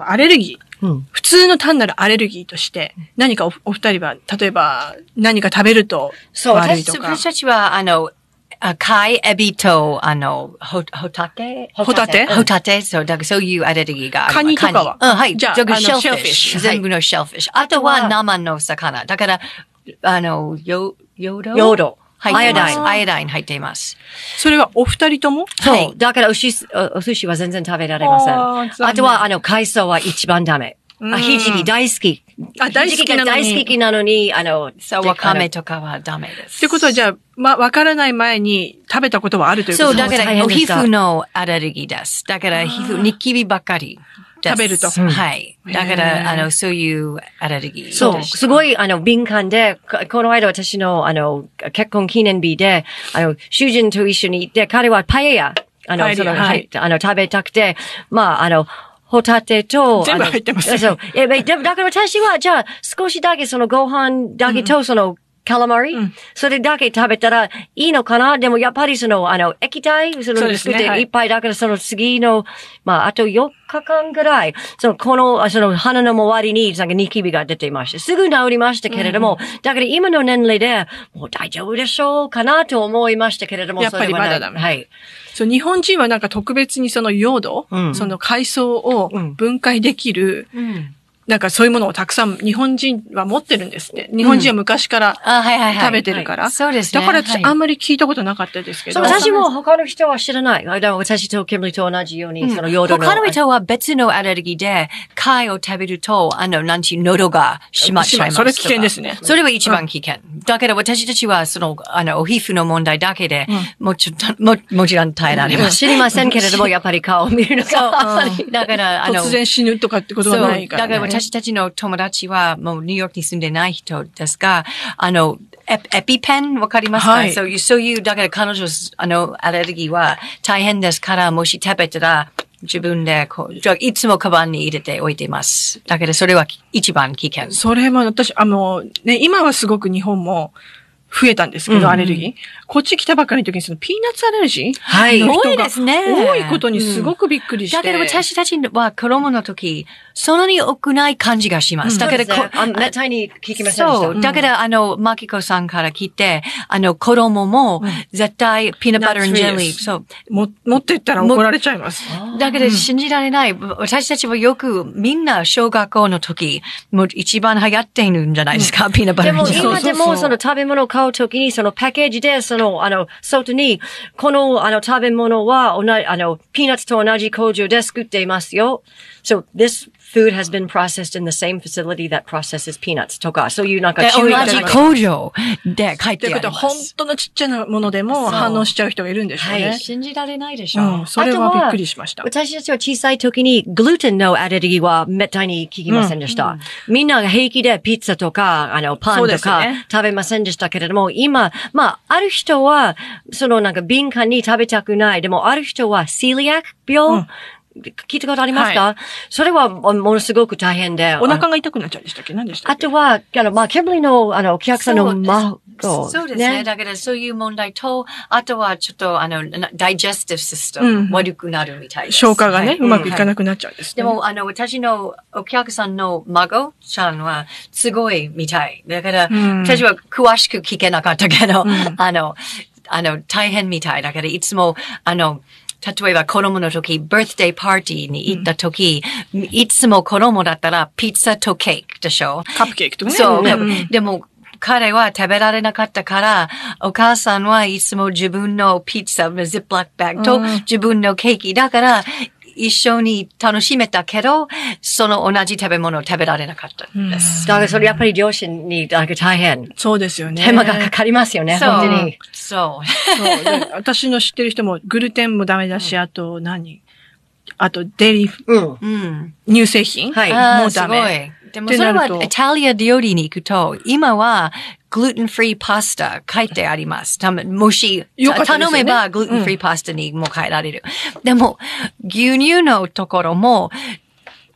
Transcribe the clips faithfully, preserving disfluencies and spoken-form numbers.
アレルギー。 うん、 普通の単なるアレルギーとして、何か お, お二人は、例えば何か食べると悪いとか。 そう、私たちは、あの、貝、エビと、あの、ホ、ホタテホタテホタテそう、だからそういうアレルギーがある。 カニとかはうん、はい。 じゃあ、 あの、 シェルフィッシュ。 全部のシェルフィッシュ。あとは生の魚。だから、あの、ヨ、ヨードヨード。 アイオダイン、アイオダイン入っています。 それはお二人ともそう。はい、だからおし、お、お寿司は全然食べられません。あ, あとは、あの、海藻は一番ダメ。あ、ひじき大好き。 あ、大好きなのに。 大好きなのに、あの、 そう、わかめとかはダメです。 ってことは、じゃあ、ま、わからない前に食べたことはあるということですか？そう、だから、お皮膚のアレルギーです。だから、皮膚、ニキビばっかり。 食べると。 はい。だから、あの、そういうアレルギー。 そう。すごい、あの、敏感で、この間私の、あの、結婚記念日で、あの、主人と一緒に行って、彼はパエヤ、あの、その、はい、あの、食べたくて、まあ、あの、ホタテと、 全部入ってます。 そう。え、だから私は、じゃあ、少しだけそのご飯だけと、その、カラマリ、うん、それだけ食べたらいいのかな。でもやっぱりその、あの、液体、その、作っていっぱいだからその次の、まあ、あとよっかかんぐらい、その、この、その、鼻の周りに、なんかニキビが出ていまして、すぐ治りましたけれども、うん、だから今の年齢で、もう大丈夫でしょうかなと思いましたけれども、 やっぱりまだダメ。 はい。 そう、日本人はなんか特別にそのヨード、うん、その海藻を分解できる、うんうんなんかそういうものをたくさん日本人は持ってるんですって。日本人は昔から食べてるから。 そうですね。 だから私あんまり聞いたことなかったですけど。 そう、私も他の人は知らない。私とキムリと同じように、そのヨードの。 他の人は別のアレルギーで、貝を食べると、あの、なんちゅう、喉が閉まっちゃいます。 それ危険ですね。 それは一番危険。だけど私たちは、その、あの、お皮膚の問題だけで、もちろん、も、もちろん耐えられます。 知りませんけれども、やっぱり顔を見るのが。 だから、あの、 突然死ぬとかってことはないから。 だから私たちの友達私はもうニューヨークに住んでない人ですが、あの、エ, エピペンわかりますか、はい、そういう、そういう、だから彼女、あの、アレルギーは大変ですから、もし食べたら、自分でこう、いつもカバンに入れておいています。だけどそれは一番危険。 それは私、あの、ね、今はすごく日本も、増えたんですけど、うん、アレルギー。こっち来たばっかりの時にそのピーナッツアレルギーはい。多いですね。 多いことにすごくびっくりして。 うん、だけど私たちは子供の時、そんなに多くない感じがします。うん、だけど、 あめったに聞きませんでした。 そう。だけど、あの、マキコさんから聞いて、あの、子供も絶対ピーナッツバタージェリー、そう。 も、持ってったら怒られちゃいます。 だけど信じられない。私たちはよくみんな小学校の時、もう一番流行っているんじゃないですか、うん、ピーナッツバタージェリー。 でも今でもその食べ物を買うときに、そのパッケージで、その、あの、外に、この、あの、食べ物は、同じ、あの、ピーナッツと同じ工場で作っていますよ。So, this food has been processed in the same facility that processes peanuts とか、そういうなんか注意同じ工場で書いてあります。ということは、 本当のちっちゃなものでも反応しちゃう人がいるんでしょうね。 はい。信じられないでしょう。 うん、それはびっくりしました。 私たちは小さい時に、グルテンのアレルギーはめったに聞きませんでした。うんうん、みんなが平気でピッツァとか、あの、パンとか食べませんでしたけれども、ね、今、まあ、ある人は、そのなんか敏感に食べたくない。でも、ある人は、セリアック病、うん聞いたことありますか、はい、それはものすごく大変で。 お腹が痛くなっちゃうんでしたっけ何でしたっけあとは、あの、まあ、ケンブリーの、あの、お客さんの孫。 そうですね。ねだからそういう問題と、あとはちょっと、あの、ダイジェスティブシステム悪くなるみたいです。 消化がね、はい、うまくいかなくなっちゃうんですね。 でも、あの、私のお客さんの孫ちゃんは、すごいみたい。だから、うん、私は詳しく聞けなかったけど、うん、あの、あの、大変みたい。だから、いつも、あの、例えば子供の時、バースデーパーティーに行った時、うん、いつも子供だったらピッツァとケーキでしょカップケーキとかね。 そう。うん、でも、彼は食べられなかったから、お母さんはいつも自分のピッツァ、ジップラックバッグと自分のケーキだから、一緒に楽しめたけど、その同じ食べ物を食べられなかったんです。 だからそれやっぱり両親に大変。 そうですよね。 手間がかかりますよね、本当に。 そう。 そう私の知ってる人もグルテンもダメだし、うん、あと何あとデリー、うん、乳製品、はい、もうダメ。 でもそれはイタリア料理に行くと、今はグルテンフリーパスタ書いてあります。もし、ね、頼めばグルテンフリーパスタにも変えられる。うん、でも、牛乳のところも、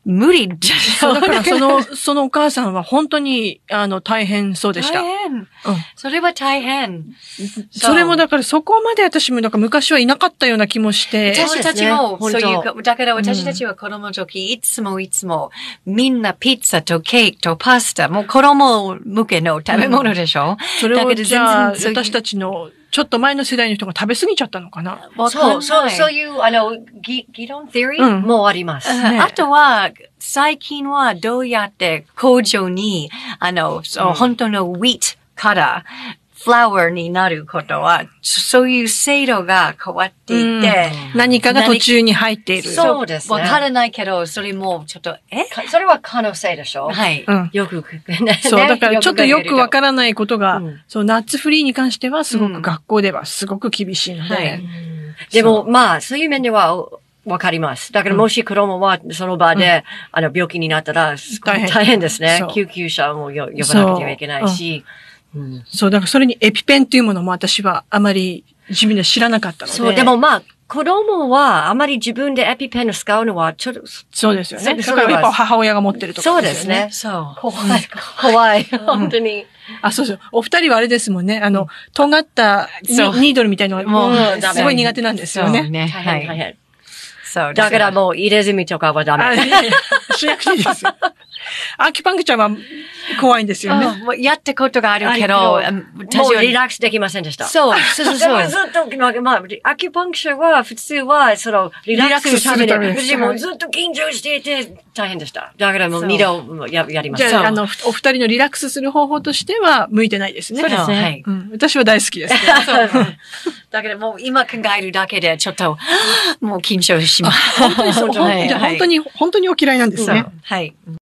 無理じゃそう、だからその、そのお母さんは本当に、あの、大変そうでした。 大変。うん。それは大変。 それもだからそこまで私もなんか昔はいなかったような気もして。 私たちもそういう、だから私たちは子供の時、いつもいつもみんなピッツァとケーキとパスタ、もう子供向けの食べ物でしょ、うん、 それをじゃあ私たちのちょっと前の世代の人が食べ過ぎちゃったのかな。 そう、そう、そういう、あの、議論 theory もあります。 ね、あとは、最近はどうやって工場に、あの、そう、うん、本当の wheat から、フラワーになることは、そういう制度が変わっていて、 うん、何かが途中に入っている。 そうですね。 わからないけど、それもちょっと、えそれは可能性でしょはい。 うん、 よく、ね、 そう、だからちょっとよくわからないことが、うん、そう、ナッツフリーに関してはすごく学校ではすごく厳しいので。はい、 でも、まあ、そういう面では、わかります。だからもし子供はその場で、うん、あの、病気になったら、大変大変ですね。救急車も呼ばなくてはいけないし。 うん、そう、だからそれにエピペンっていうものも私はあまり自分で知らなかったので。 そう、でもまあ、子供はあまり自分でエピペンを使うのはちょっと。 そうですよね。だからやっぱ母親が持ってるとか、 ね。そうですね。 そう。 怖い。怖い。本当に。 あ、そうそう。お二人はあれですもんね。あの、尖ったニードルみたいなのがもう、すごい苦手なんですよね。 そうね。 はい。大変。そう。だからもう入れ墨とかはダメ。 あ、いやいや、しなくていいですよ。アキュパンクチャーは怖いんですよね。 もうやったことがあるけど、 もうリラックスできませんでした。 そう、そうそうそう。 ずっと、まあ、アキュパンクチャーは普通は、その、リラックスするために、私もずっと緊張していて大変でした。だからもう二度ややりました。 じゃあ、あの、お二人のリラックスする方法としては向いてないですね。 そうですね。 はい。うん、私は大好きですけど。 だけどもう今考えるだけでちょっと、もう緊張します。 本当に、本当に、本当にお嫌いなんですね。 はい。